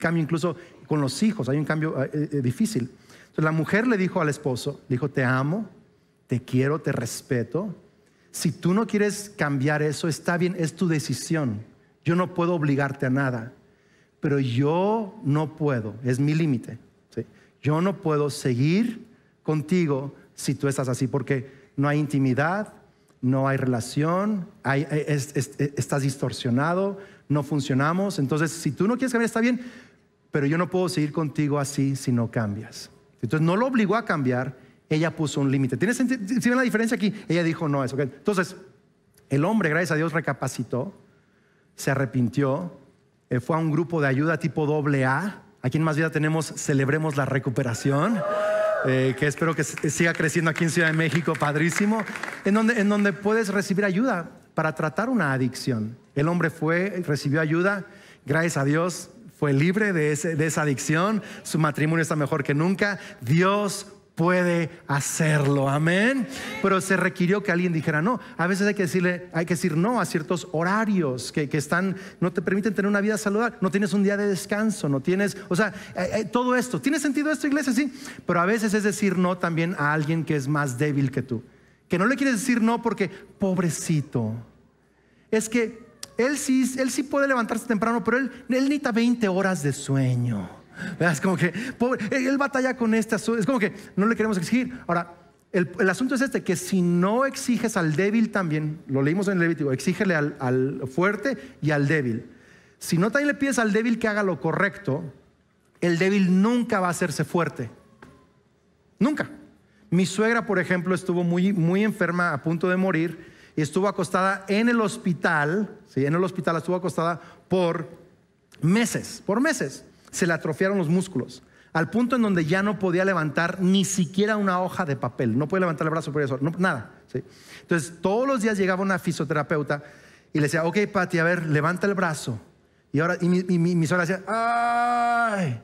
cambio incluso con los hijos, hay un cambio difícil. Entonces la mujer le dijo al esposo, le dijo, te amo, te quiero, te respeto. Si tú no quieres cambiar eso, está bien, es tu decisión. Yo no puedo obligarte a nada, pero yo no puedo, es mi límite, ¿sí? Yo no puedo seguir contigo si tú estás así, porque no hay intimidad, no hay relación, estás distorsionado, no funcionamos. Entonces, si tú no quieres cambiar, está bien, pero yo no puedo seguir contigo así si no cambias. Entonces, no lo obligó a cambiar, ella puso un límite. ¿Tienes sentido? ¿Sí ven la diferencia aquí? Ella dijo no eso. ¿Okay? Entonces, el hombre, gracias a Dios, recapacitó, se arrepintió, fue a un grupo de ayuda tipo AA. Aquí en Más Vida tenemos Celebremos la Recuperación, que espero que siga creciendo aquí en Ciudad de México, padrísimo, en donde puedes recibir ayuda para tratar una adicción. El hombre fue, recibió ayuda, gracias a Dios, fue libre de esa adicción, su matrimonio está mejor que nunca. Dios puede hacerlo, amén. Pero se requirió que alguien dijera no. A veces hay que decir no a ciertos horarios que no te permiten tener una vida saludable. No tienes un día de descanso, no tienes, todo esto. ¿Tiene sentido esto, iglesia? Sí. Pero a veces es decir no también a alguien que es más débil que tú, que no le quieres decir no porque pobrecito, es que él sí puede levantarse temprano, pero él necesita 20 horas de sueño. Es como que pobre, él batalla con es como que no le queremos exigir. Ahora, el asunto es que si no exiges al débil también, lo leímos en el Levítico, exígele al fuerte y al débil. Si no también le pides al débil que haga lo correcto, el débil nunca va a hacerse fuerte. Nunca. Mi suegra, por ejemplo, estuvo muy, muy enferma, a punto de morir, y estuvo acostada en el hospital. Sí, en el hospital estuvo acostada por meses. Se le atrofiaron los músculos, al punto en donde ya no podía levantar ni siquiera una hoja de papel. No podía levantar el brazo por eso, no, nada, ¿sí? Entonces todos los días llegaba una fisioterapeuta y le decía, ok, Pati, a ver, levanta el brazo. Y mi suegra decía, ay,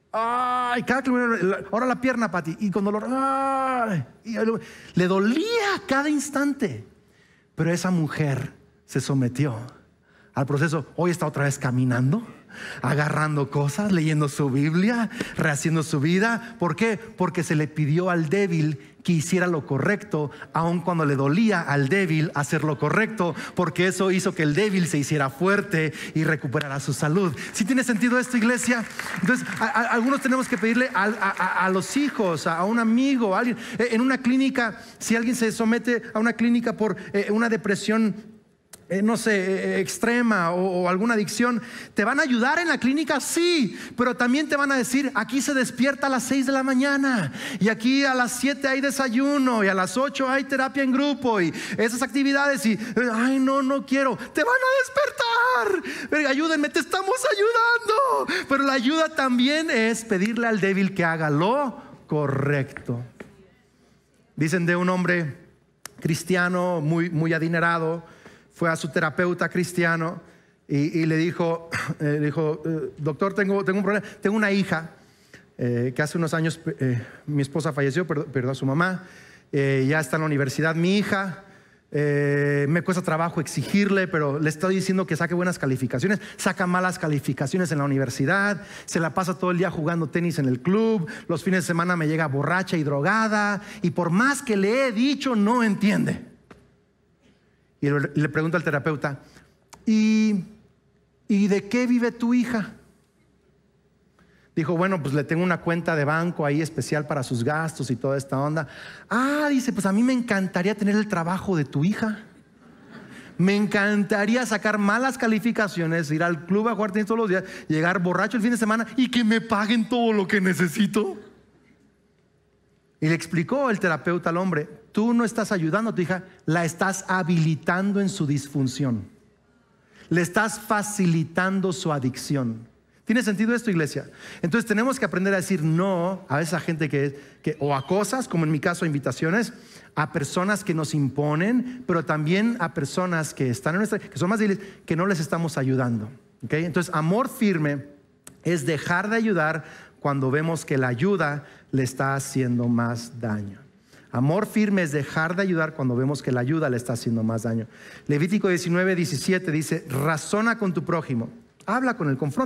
ahora la pierna, Pati, y con dolor, ay, y le dolía cada instante. Pero esa mujer se sometió al proceso. Hoy está otra vez caminando, agarrando cosas, leyendo su Biblia, rehaciendo su vida. ¿Por qué? Porque se le pidió al débil que hiciera lo correcto, aun cuando le dolía al débil hacer lo correcto, porque eso hizo que el débil se hiciera fuerte y recuperara su salud. ¿Sí tiene sentido esto, iglesia? Entonces, algunos tenemos que pedirle a los hijos, a un amigo, a alguien. En una clínica, si alguien se somete a una clínica por una depresión, no sé, extrema o alguna adicción, ¿te van a ayudar en la clínica? Sí, pero también te van a decir, aquí se despierta a las 6 de la mañana y aquí a las 7 hay desayuno y a las 8 hay terapia en grupo y esas actividades y, ay, no quiero. Te van a despertar. Ayúdenme, te estamos ayudando. Pero la ayuda también es pedirle al débil que haga lo correcto. Dicen de un hombre cristiano muy, muy adinerado. Fue a su terapeuta cristiano y le dijo, doctor, tengo un problema. Tengo una hija que hace unos años mi esposa falleció, perdió a su mamá, ya está en la universidad. Mi hija, me cuesta trabajo exigirle, pero le estoy diciendo que saque buenas calificaciones. Saca malas calificaciones en la universidad, se la pasa todo el día jugando tenis en el club, los fines de semana me llega borracha y drogada, y por más que le he dicho, no entiende. Y le pregunta al terapeuta, ¿y de qué vive tu hija? Dijo, bueno, pues le tengo una cuenta de banco ahí especial para sus gastos y toda esta onda. Dice, pues a mí me encantaría tener el trabajo de tu hija. Me encantaría sacar malas calificaciones, ir al club a jugar tenis todos los días, llegar borracho el fin de semana y que me paguen todo lo que necesito. Y le explicó el terapeuta al hombre, tú no estás ayudando a tu hija, la estás habilitando en su disfunción. Le estás facilitando su adicción. ¿Tiene sentido esto, iglesia? Entonces tenemos que aprender a decir no a esa gente o a cosas, como en mi caso, a invitaciones, a personas que nos imponen, pero también a personas que están que son más débiles, que no les estamos ayudando. ¿Okay? Entonces, amor firme es dejar de ayudar cuando vemos que la ayuda le está haciendo más daño. Amor firme es dejar de ayudar cuando vemos que la ayuda le está haciendo más daño. Levítico 19:17 dice, razona con tu prójimo, habla con él, confronta.